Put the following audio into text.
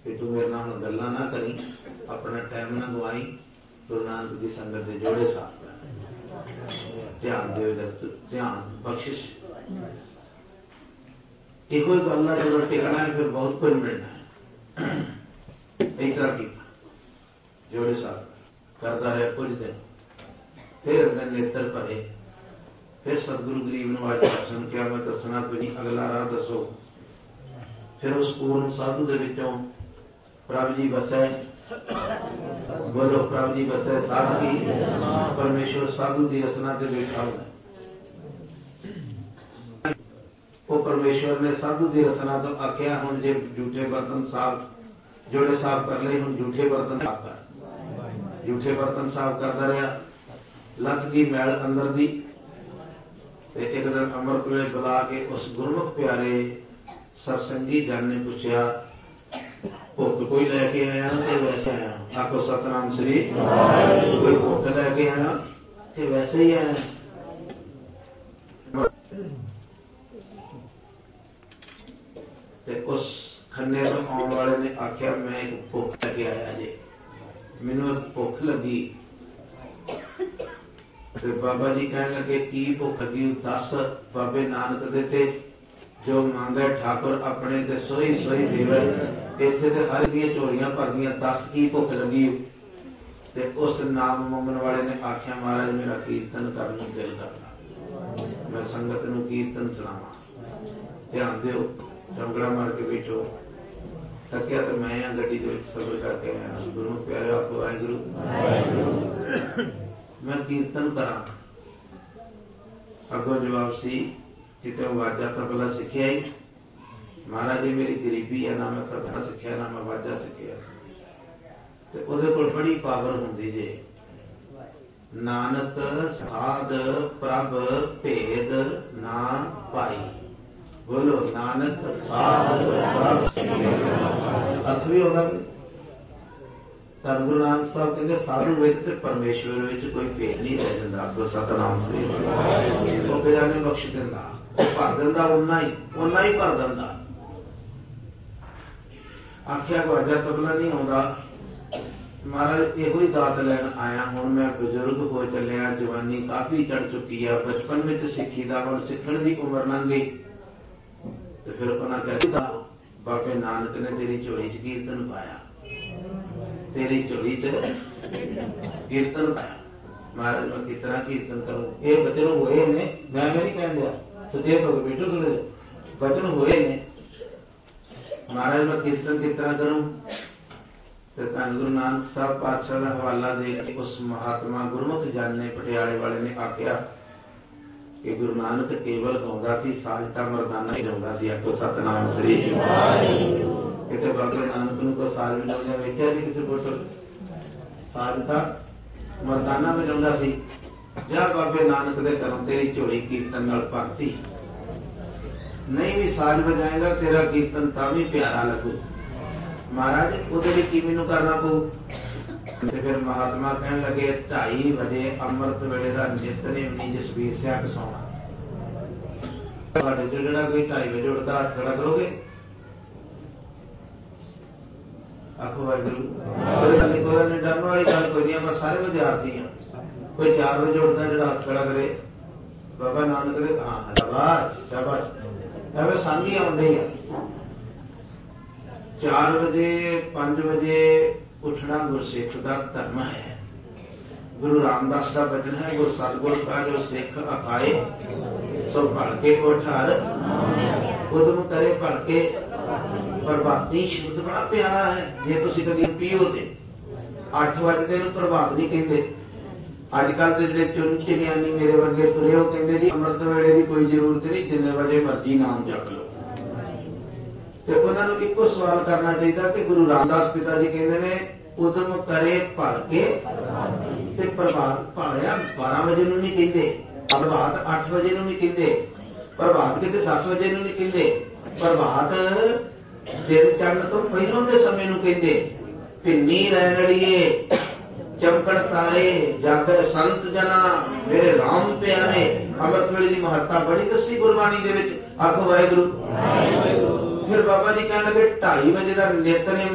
कि तू मेरे नाल गल्लां ना करी, अपना टाइम ना गवाई, गुरु नानक की संगत के जोड़े साफ कर, ध्यान दे, ध्यान बख्शिश। इहो ही गल है, जब टिकना है फिर बहुत कुछ मिलना है। एक तरह की जोड़े साफ करता रहा कुछ दिन, फिर अपने नेत्र भरे, फिर सतगुरु गरीब नवाज दर्शन किया, मैं दसना कोई नहीं, अगला राह दसो। फिर उस पूर्ण साधु दे विचों प्रभ जी बसै, बोलो प्रभ जी बसै साधु की, परमेश्वर साधु की रसना ते बैठा हुआ। वो परमेश्वर ने साधु की रसना तो आख्या, हुण जे झूठे बर्तन साफ जोड़े साफ कर ले, हुण झूठे बर्तन साफ कर। झूठे बर्तन साफ करता रहा, लथ की मैल अंदर दी। एक दिन अमृत वेले बुला के उस गुरमुख प्यारे सत्संगी जन ने पूछा, भुख कोई लैके आया तो वैसे आया? आखो सतनाम श्री। कोई भुख लैके आया कि वैसे ही आया? उस खन्ने तो आने वाले ने आख्या, मैं एक भुख लैके आया जे, मैनू भुख लगी। तो बाबा जी कहने लगे, की भुख लगी? दस। बाबे नानक देते जो मांगे ठाकुर अपने ते सोई सोई देवे। इत्थे ते हर दी झोलियां भर दियां, दस की भुख लगी? ते उस नाम मंगण वाले ने आख्या, महाराज मेरा कीर्तन करने नूं दिल करदा, मैं संगत नूं कीर्तन सुणावां। ध्यान दिओ, चौंकड़ा मार के बैठो। थकिया तो मैं आ, गड्डी दे विच सफर करके आया। गुरु प्यारे आपको वाहिगुरू, मैं कीर्तन करा। अगों जवाब सी, किते वाजा तबला सिखिया ही? महाराज जी मेरी गरीबी है, ना मैं तबला सिखिया ना मैं वाजा सिखिया। ते उहदे कोल बड़ी पावर हुंदी जे। नानक साध प्रभ भेद ना पाई। बोलो नानक साध प्रभ असली होगा। धन गुरु नानक साहब कहते साधु विच ते परमेश्वर विच कोई भेद नहीं रह जाता। आपको सतनाम श्री वो बेजाने बख्श दिंदा, भर दिंदा, उन्ना ही भर दिंदा। आख्या वाजा तबला नहीं आउंदा, महाराज इहो ही दात लैन आया। हुण मैं बजुर्ग हो चलिया, जवानी काफी चढ़ चुकी है, बचपन में सिक्खी दा, हुण सिखण दी उम्र लंघ गई। तो फिर उन्होंने कहता, बाबे नानक ने तेरी झोली च कीर्तन पाया, तेरी झोली च कीर्तन पाया। महाराज मैं कितना कीर्तन करूं? ये बचन हुए ने, मैं नहीं कह दिया सुदेव हो बेटो, थोड़े बचन हुए ने। महाराज मैं कीर्तन कितना करूं? तो धन गुरु नानक साहब पातशाह का हवाला दे के उस महात्मा गुरमुख जन ने, पटियाले वाले ने आख्या कि गुरु नानक केवल गाउंदा सी, साजता मरदाना ही गाउंदा सी। आखो सतनाम श्री। किते बाबे नानक नूं कोई साज वजाउंदा वेखिया जी किसी कोल? साजता मरदाना वजाउंदा सी। जा बाबे नानक दे घरों तेरी झोली कीर्तन नाल भरती। नहीं भी साज बजाएगा तेरा कीर्तन तां भी प्यारा लगू। महाराज उहदे लई की मैनूं करना पऊ? ते फिर महात्मा कहने लगे, 2:30 बजे अमृत वेले का नितनेम नहीं जसबीर सिंह कसाउणा। तुहाडे चों जिहड़ा कोई 2:30 बजे उठदा हत्थ खड़ा करोगे? आखो वाहिगुरू। कोई गल नहीं, डरन वाली गल कोई नहीं, आपां सारे विद्यार्थी हां। कोई 4 बजे उठदा जिहड़ा हत्थ खड़ा करे, बाबा नानक दे हां शाबाश शाबाश। एवें सांझी आउंदी है। 4 बजे 5 बजे उठना गुरसिख का धर्म है। गुरु रामदास का वचन है, गुरु सतगुर का जो सिख अखाए सो भड़के उठार उदम करे भड़के। प्रभाती शब्द बड़ा प्यारा है। जे तुसी कभी पीओ ते 8 बजे प्रभात नहीं कहते। अजकल के जिहड़े चुन ज्ञानी मेरे वर्गे तुरे हो कहते जी अमृत वेले की कोई जरूरत नहीं, जिन्ने बजे मर्जी नाम जप लो। तो उन्होंने एको सवाल करना चाहिए कि गुरु रामदास पिता जी कहते ने उदम करे भड़के ते प्रभात भाया 12 बजे नहीं कहते, प्रभात 8 बजे नहीं कहते, प्रभात किते 10 बजे नहीं कहते, प्रभात दिन चढ़न तो पहलों के समय कहते। भिन्नी रैनड़िए चमकड़ तारे जागे संत जना मेरे राम प्यारे। अमृत वेले की महत्ता बड़ी दसी गुरबाणी दे विच। आखो वाहिगुरू। फिर बाबा जी कहने लगे 2:30 बजे का नितनेम